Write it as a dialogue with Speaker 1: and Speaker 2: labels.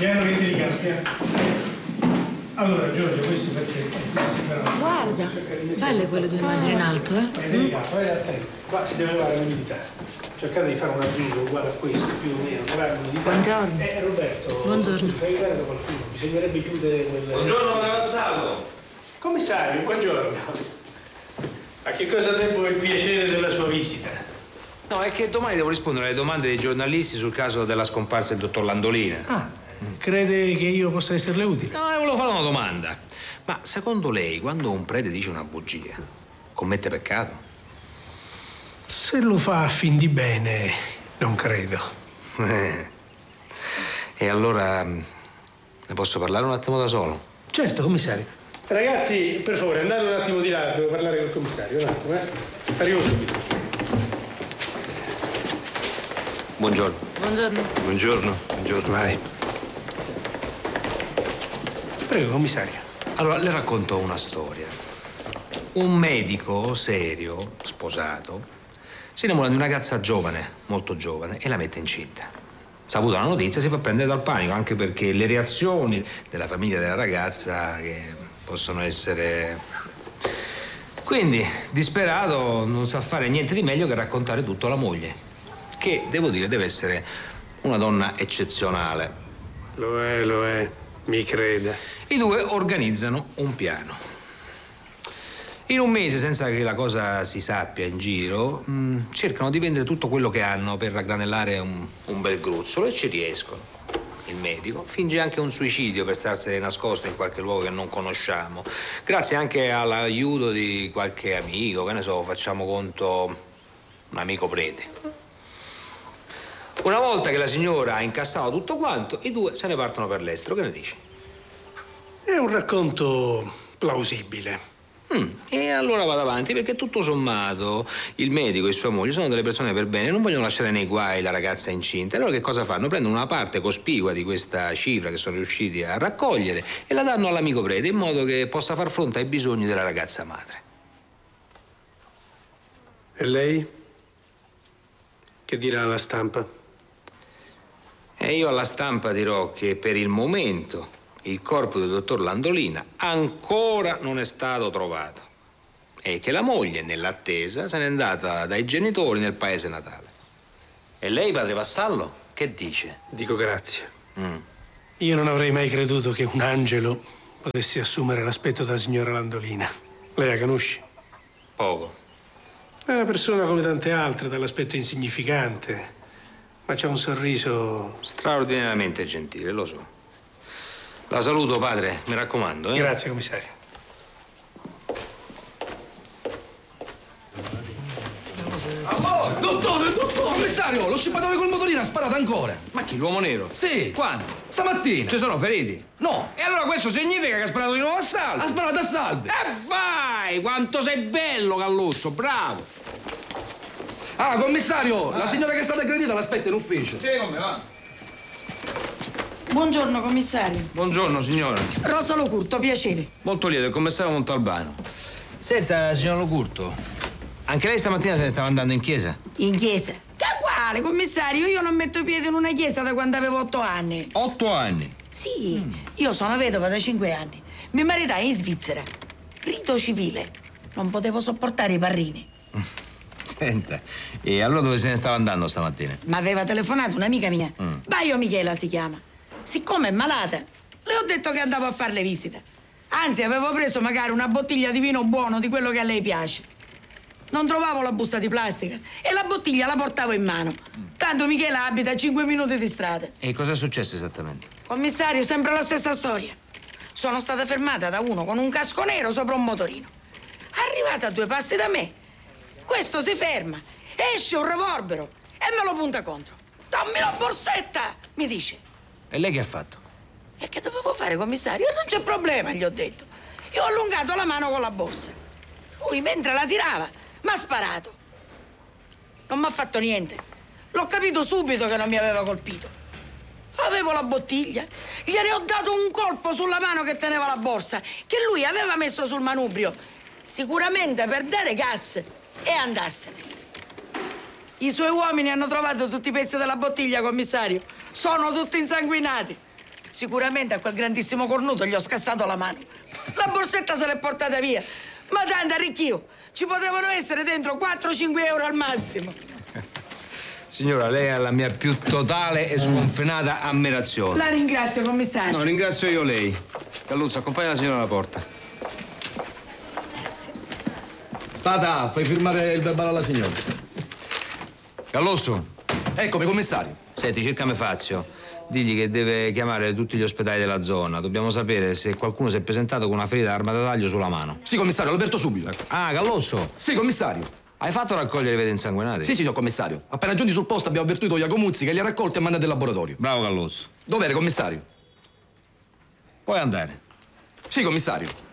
Speaker 1: Piano che ti richiamo, piano. Allora, Giorgio, questo per te.
Speaker 2: Guarda, belle quelle due immagini in alto, eh?
Speaker 1: Delicato, attento. Qua si deve fare l'umidità. Cercate di fare un azzurro uguale a questo, più o meno.
Speaker 2: Buongiorno.
Speaker 1: Roberto.
Speaker 2: Buongiorno.
Speaker 1: Tu fai aiutare da qualcuno. Bisognerebbe chiudere quel...
Speaker 3: Buongiorno, Padre Vassallo.
Speaker 1: Commissario, buongiorno. A che cosa devo il piacere della sua visita?
Speaker 3: No, è che domani devo rispondere alle domande dei giornalisti sul caso della scomparsa del dottor Landolina.
Speaker 1: Ah, crede che io possa esserle utile?
Speaker 3: No, volevo fare una domanda. Ma secondo lei, quando un prete dice una bugia, commette peccato?
Speaker 1: Se lo fa a fin di bene, non credo.
Speaker 3: E allora ne posso parlare un attimo da solo?
Speaker 1: Certo, commissario. Ragazzi, per favore, andate un attimo di là, devo parlare col commissario. Un attimo, Arrivo subito.
Speaker 3: Buongiorno.
Speaker 2: Buongiorno.
Speaker 3: Buongiorno. Buongiorno.
Speaker 1: Vai. Prego, commissario.
Speaker 3: Allora, le racconto una storia. Un medico serio, sposato, si innamora di una ragazza giovane, molto giovane, e la mette incinta. Saputa la notizia, si fa prendere dal panico, anche perché le reazioni della famiglia della ragazza che possono essere... Quindi, disperato, non sa fare niente di meglio che raccontare tutto alla moglie, che, devo dire, deve essere una donna eccezionale.
Speaker 1: Lo è, mi creda.
Speaker 3: I due organizzano un piano. In un mese, senza che la cosa si sappia in giro, cercano di vendere tutto quello che hanno per raggranellare un bel gruzzolo e ci riescono. Il medico finge anche un suicidio per starsene nascosto in qualche luogo che non conosciamo, grazie anche all'aiuto di qualche amico, che ne so, facciamo conto un amico prete. Una volta che la signora ha incassato tutto quanto, i due se ne partono per l'estero. Che ne dici?
Speaker 1: È un racconto plausibile.
Speaker 3: E allora vado avanti, perché tutto sommato il medico e sua moglie sono delle persone per bene, non vogliono lasciare nei guai la ragazza incinta. Allora che cosa fanno? Prendono una parte cospicua di questa cifra che sono riusciti a raccogliere e la danno all'amico prete, in modo che possa far fronte ai bisogni della ragazza madre.
Speaker 1: E lei? Che dirà alla stampa?
Speaker 3: E io alla stampa dirò che per il momento il corpo del dottor Landolina ancora non è stato trovato e che la moglie, nell'attesa, se n'è andata dai genitori nel paese natale. E lei, padre Vassallo, che dice?
Speaker 1: Dico grazie. Io non avrei mai creduto che un angelo potesse assumere l'aspetto della signora Landolina. Lei la conosce?
Speaker 3: Poco.
Speaker 1: È una persona come tante altre, dall'aspetto insignificante, ma c'ha un sorriso...
Speaker 3: Straordinariamente gentile, lo so. La saluto, padre, mi raccomando.
Speaker 1: Grazie, commissario.
Speaker 4: Allora, dottore! Commissario, lo scippatore col motorino ha sparato ancora.
Speaker 3: Ma chi, l'uomo nero?
Speaker 4: Sì.
Speaker 3: Quando?
Speaker 4: Stamattina.
Speaker 3: Ci sono feriti?
Speaker 4: No,
Speaker 3: E allora questo significa che ha sparato di nuovo a salvo?
Speaker 4: ha sparato a salve.
Speaker 3: E vai! Quanto sei bello, Calluzzo, bravo!
Speaker 4: Ah, commissario, la signora che è stata aggredita l'aspetta in ufficio.
Speaker 3: Sì, come va?
Speaker 2: Buongiorno, commissario.
Speaker 3: Buongiorno, signora.
Speaker 2: Rosa Locurto, piacere.
Speaker 3: Molto lieto, il commissario Montalbano. Senta, signor Locurto, anche lei stamattina se ne stava andando in chiesa?
Speaker 2: In chiesa? Che quale, commissario? Io non metto piede in una chiesa da quando avevo 8 anni.
Speaker 3: 8 anni?
Speaker 2: Sì, io sono vedova da 5 anni. Mi maritai in Svizzera. Rito civile. Non potevo sopportare i parrini.
Speaker 3: Senta, e allora dove se ne stava andando stamattina?
Speaker 2: Mi aveva telefonato un'amica mia. Baio Michela si chiama. Siccome è malata, le ho detto che andavo a fare le visite. Anzi, avevo preso magari una bottiglia di vino buono, di quello che a lei piace. Non trovavo la busta di plastica e la bottiglia la portavo in mano. Tanto Michela abita a 5 minuti di strada.
Speaker 3: E cosa è successo esattamente?
Speaker 2: Commissario, sempre la stessa storia. Sono stata fermata da uno con un casco nero sopra un motorino. Arrivata a 2 passi da me, questo si ferma, esce un revolvero e me lo punta contro. Dammi la borsetta, mi dice.
Speaker 3: E lei che ha fatto?
Speaker 2: E che dovevo fare, commissario? Non c'è problema, gli ho detto. Io ho allungato la mano con la borsa. Lui, mentre la tirava, mi ha sparato. Non mi ha fatto niente. L'ho capito subito che non mi aveva colpito. Avevo la bottiglia, gliene ho dato un colpo sulla mano che teneva la borsa, che lui aveva messo sul manubrio, sicuramente per dare gas e andarsene. I suoi uomini hanno trovato tutti i pezzi della bottiglia, commissario. Sono tutti insanguinati. Sicuramente a quel grandissimo cornuto gli ho scassato la mano. La borsetta se l'è portata via. Ma tanto arricchio. Ci potevano essere dentro 4-5 euro al massimo.
Speaker 3: Signora, lei ha la mia più totale e sconfinata ammirazione.
Speaker 2: La ringrazio, commissario.
Speaker 3: No, ringrazio io lei. Galluzzo, accompagna la signora alla porta.
Speaker 2: Grazie.
Speaker 4: Spada, fai firmare il verbale alla signora.
Speaker 3: Galluzzo.
Speaker 4: Eccomi, commissario.
Speaker 3: Senti, cercami Fazio. Digli che deve chiamare tutti gli ospedali della zona. Dobbiamo sapere se qualcuno si è presentato con una ferita d'arma da taglio sulla mano.
Speaker 4: Sì, commissario, lo avverto subito.
Speaker 3: Ah, Galluzzo.
Speaker 4: Sì, commissario.
Speaker 3: Hai fatto raccogliere i veti insanguinati?
Speaker 4: Sì, signor commissario. Appena giunti sul posto abbiamo avvertito Iacomuzzi che li ha raccolti e mandati in laboratorio.
Speaker 3: Bravo, Galluzzo.
Speaker 4: Dov'era, commissario?
Speaker 3: Puoi andare.
Speaker 4: Sì, commissario.